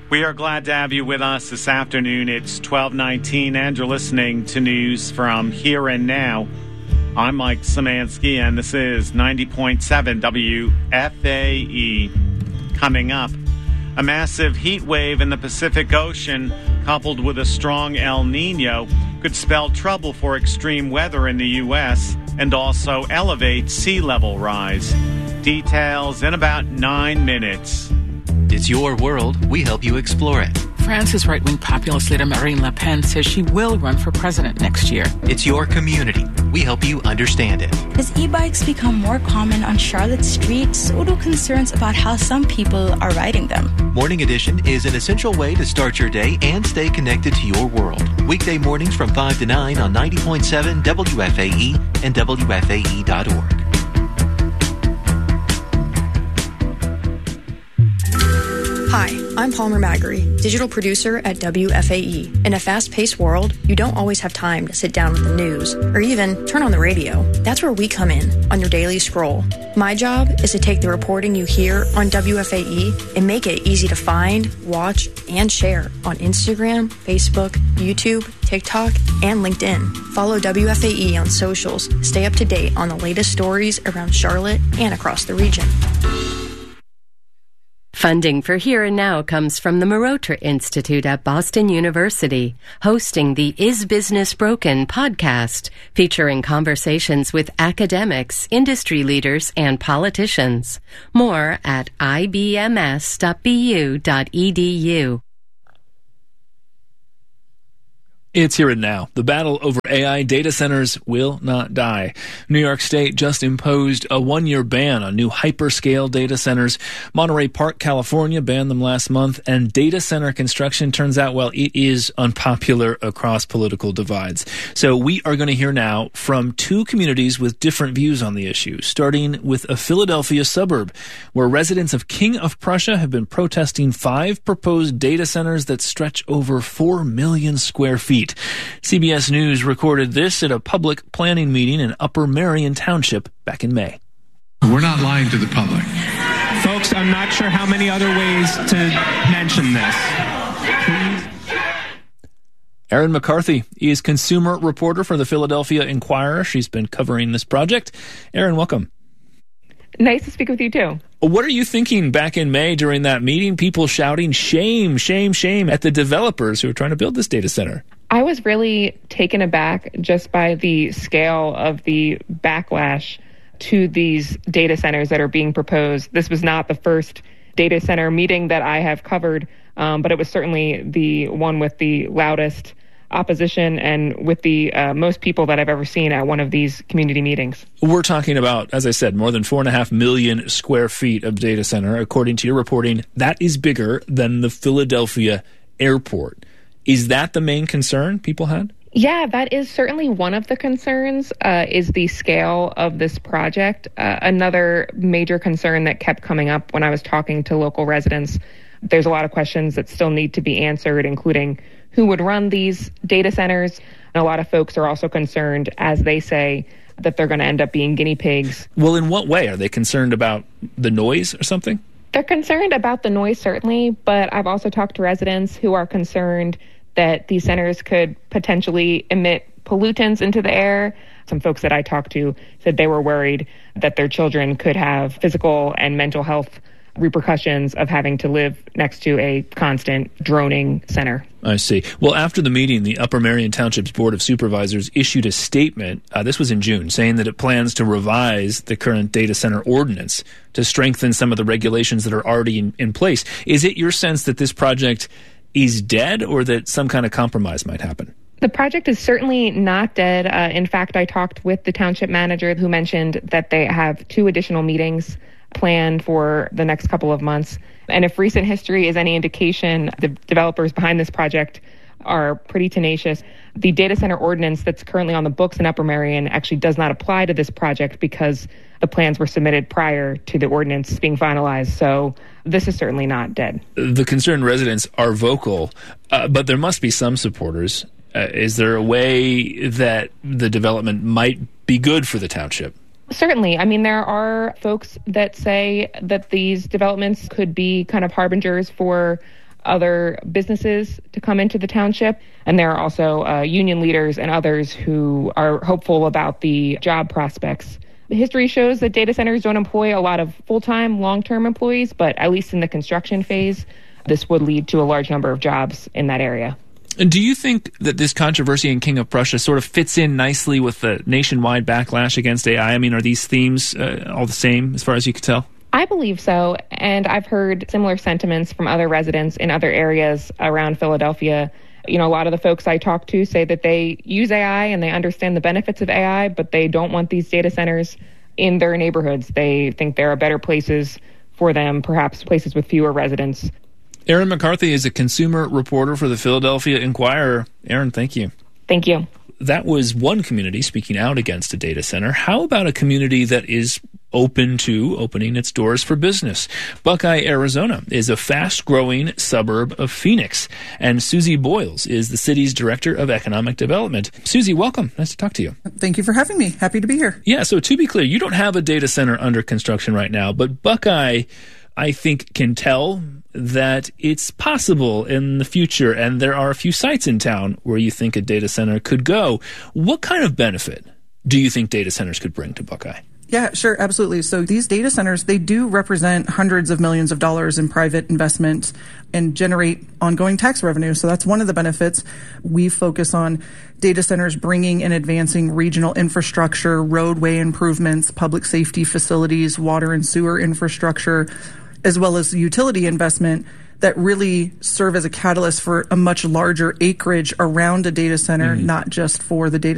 We are glad to have you with us this afternoon. It's 12:19, and you're listening to news from Here and Now. I'm Mike Szymanski, and this is 90.7 WFAE. Coming up, a massive heat wave in the Pacific Ocean, coupled with a strong El Nino, could spell trouble for extreme weather in the U.S. and also elevate sea level rise. Details in about 9 minutes. It's your world. We help you explore it. France's right-wing populist leader Marine Le Pen says she will run for president next year. It's your community. We help you understand it. As e-bikes become more common on Charlotte's streets, so do concerns about how some people are riding them. Morning Edition is an essential way to start your day and stay connected to your world. Weekday mornings from 5 to 9 on 90.7 WFAE and WFAE.org. Hi, I'm Palmer Maggery, digital producer at WFAE. In a fast-paced world, you don't always have time to sit down with the news or even turn on the radio. That's where we come in on your daily scroll. My job is to take the reporting you hear on WFAE and make it easy to find, watch, and share on Instagram, Facebook, YouTube, TikTok, and LinkedIn. Follow WFAE on socials to stay up to date on the latest stories around Charlotte and across the region. Funding for Here and Now comes from the Marotra Institute at Boston University, hosting the Is Business Broken podcast, featuring conversations with academics, industry leaders, and politicians. More at ibms.bu.edu. It's Here and Now. The battle over AI data centers will not die. New York State just imposed a 1-year ban on new hyperscale data centers. Monterey Park, California banned them last month, and data center construction turns out, well, it is unpopular across political divides. So we are going to hear now from two communities with different views on the issue, starting with a Philadelphia suburb where residents of King of Prussia have been protesting 5 proposed data centers that stretch over 4 million square feet. CBS News recorded this at a public planning meeting in Upper Marion Township back in May. We're not lying to the public. Folks, I'm not sure how many other ways to mention this. Please. Erin McCarthy is consumer reporter for the Philadelphia Inquirer. She's been covering this project. Erin, welcome. Nice to speak with you, too. What are you thinking back in May during that meeting? People shouting shame, shame, shame at the developers who are trying to build this data center. I was really taken aback just by the scale of the backlash to these data centers that are being proposed. This was not the first data center meeting that I have covered, but it was certainly the one with the loudest opposition and with the most people that I've ever seen at one of these community meetings. We're talking about, as I said, more than 4.5 million square feet of data center. According to your reporting, that is bigger than the Philadelphia airport. Is that the main concern people had? Yeah, that is certainly one of the concerns, is the scale of this project. Another major concern that kept coming up when I was talking to local residents, there's a lot of questions that still need to be answered, including who would run these data centers. And a lot of folks are also concerned, as they say, that they're going to end up being guinea pigs. Well, in what way? Are they concerned about the noise or something? They're concerned about the noise, certainly, but I've also talked to residents who are concerned that these centers could potentially emit pollutants into the air. Some folks that I talked to said they were worried that their children could have physical and mental health repercussions of having to live next to a constant droning center. I see. Well, after the meeting, the Upper Marion Township's Board of Supervisors issued a statement, this was in June, saying that it plans to revise the current data center ordinance to strengthen some of the regulations that are already in place. Is it your sense that this project is dead or that some kind of compromise might happen? The project is certainly not dead. In fact, I talked with the township manager who mentioned that they have 2 additional meetings planned for the next couple of months. And if recent history is any indication, the developers behind this project are pretty tenacious. The data center ordinance that's currently on the books in Upper Marion actually does not apply to this project because the plans were submitted prior to the ordinance being finalized. So this is certainly not dead. The concerned residents are vocal, but there must be some supporters. Is there a way that the development might be good for the township? Certainly. I mean, there are folks that say that these developments could be kind of harbingers for other businesses to come into the township. And there are also union leaders and others who are hopeful about the job prospects. History shows that data centers don't employ a lot of full-time, long-term employees, but at least in the construction phase, this would lead to a large number of jobs in that area. And do you think that this controversy in King of Prussia sort of fits in nicely with the nationwide backlash against AI? I mean, are these themes all the same as far as you can tell? I believe so, and I've heard similar sentiments from other residents in other areas around Philadelphia. You know, a lot of the folks I talk to say that they use AI and they understand the benefits of AI, but they don't want these data centers in their neighborhoods. They think there are better places for them, perhaps places with fewer residents. Erin McCarthy is a consumer reporter for the Philadelphia Inquirer. Erin, thank you. Thank you. That was one community speaking out against a data center. How about a community that is open to opening its doors for business? Buckeye, Arizona is a fast-growing suburb of Phoenix, and Susie Boyles is the city's director of economic development. Susie, welcome. Nice to talk to you. Thank you for having me. Happy to be here. Yeah, so to be clear, you don't have a data center under construction right now, but Buckeye, I think, can tell that it's possible in the future, and there are a few sites in town where you think a data center could go. What kind of benefit do you think data centers could bring to Buckeye? Yeah, sure, absolutely. So these data centers, they do represent hundreds of millions of dollars in private investment and generate ongoing tax revenue. So that's one of the benefits. We focus on data centers bringing and advancing regional infrastructure, roadway improvements, public safety facilities, water and sewer infrastructure, as well as utility investment that really serve as a catalyst for a much larger acreage around a data center, not just for the data